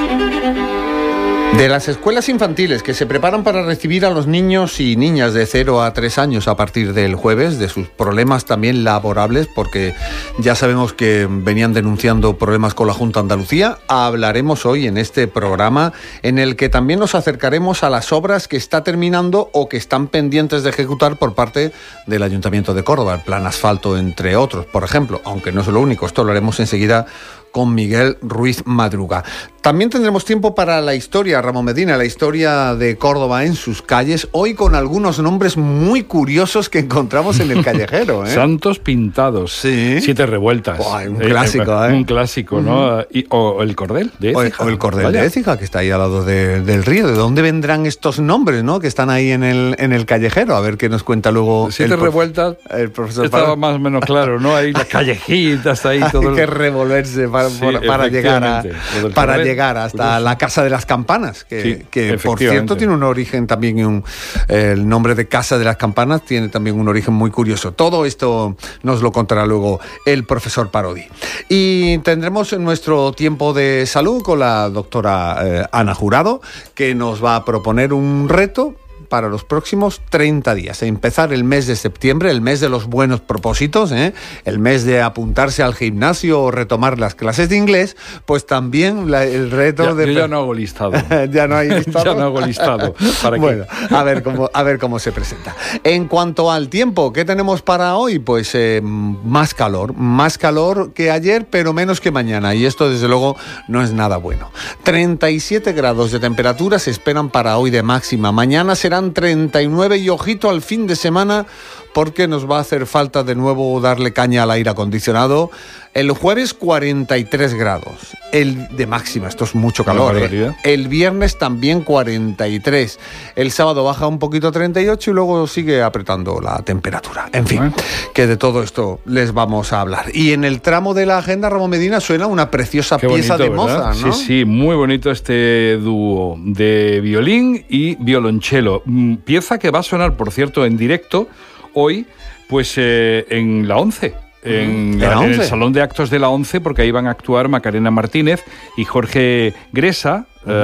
De las escuelas infantiles que se preparan para recibir a los niños y niñas de 0 a 3 años a partir del jueves, de sus problemas también laborables, porque ya sabemos que venían denunciando problemas con la Junta de Andalucía, hablaremos hoy en este programa en el que también nos acercaremos a las obras que está terminando o que están pendientes de ejecutar por parte del Ayuntamiento de Córdoba, el plan asfalto entre otros, por ejemplo, aunque no es lo único, esto lo haremos enseguida con Miguel Ruiz Madruga. También tendremos tiempo para la historia, Ramón Medina, la historia de Córdoba en sus calles, hoy con algunos nombres muy curiosos que encontramos en el callejero, ¿eh? Santos pintados, sí. 7 revueltas. Buah, un clásico, ¿eh? Un clásico, ¿no? O el cordel de Écija. O el cordel de Écija, que está ahí al lado del río. ¿De dónde vendrán estos nombres, no? Que están ahí en el callejero. A ver qué nos cuenta luego 7 revueltas. El profesor estaba más o menos claro, ¿no? Ahí las callejitas, ahí todo. Hay que revolverse para llegar hasta la Casa de las Campanas, que por cierto tiene un origen también, el nombre de Casa de las Campanas tiene también un origen muy curioso. Todo esto nos lo contará luego el profesor Parodi. Y tendremos nuestro tiempo de salud con la doctora Ana Jurado, que nos va a proponer un reto para los próximos 30 días. Empezar el mes de septiembre, el mes de los buenos propósitos, el mes de apuntarse al gimnasio o retomar las clases de inglés, pues también el reto Yo ya no hago listado. ¿Ya no hay listado? Ya no hago listado. Bueno, a ver cómo se presenta. En cuanto al tiempo, ¿qué tenemos para hoy? Pues más calor que ayer, pero menos que mañana, y esto desde luego no es nada bueno. 37 grados de temperatura se esperan para hoy de máxima. Mañana serán 39 y ojito al fin de semana, porque nos va a hacer falta de nuevo darle caña al aire acondicionado. El jueves 43 grados, el de máxima, esto es mucho calor, El viernes también 43, el sábado baja un poquito a 38 y luego sigue apretando la temperatura. En fin, que de todo esto les vamos a hablar. Y en el tramo de la agenda, Ramón Medina, suena una preciosa pieza de Mozart, ¿no? Sí, muy bonito este dúo de violín y violonchelo. Pieza que va a sonar, por cierto, en directo hoy, pues en la 11. En el Salón de Actos de la 11, porque ahí van a actuar Macarena Martínez y Jorge Gresa.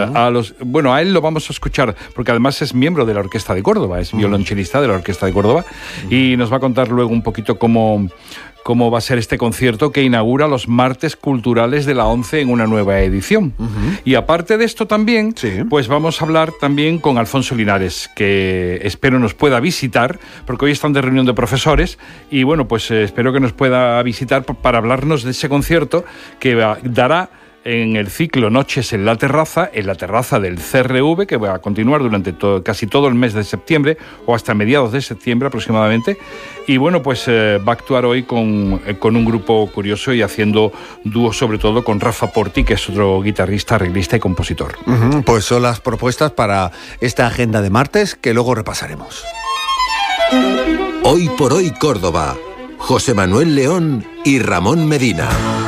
A él lo vamos a escuchar, porque además es miembro de la Orquesta de Córdoba, es violonchelista de la Orquesta de Córdoba, y nos va a contar luego un poquito cómo va a ser este concierto que inaugura los martes culturales de la 11 en una nueva edición. Y aparte de esto también, pues vamos a hablar también con Alfonso Linares, que espero nos pueda visitar, porque hoy están de reunión de profesores, y bueno, pues espero que nos pueda visitar para hablarnos de ese concierto que dará en el ciclo Noches en la Terraza del CRV, que va a continuar durante casi todo el mes de septiembre, o hasta mediados de septiembre aproximadamente. Y bueno, pues va a actuar hoy con un grupo curioso y haciendo dúo sobre todo con Rafa Porti, que es otro guitarrista, arreglista y compositor. Pues son las propuestas para esta agenda de martes que luego repasaremos. Hoy por hoy Córdoba, José Manuel León y Ramón Medina.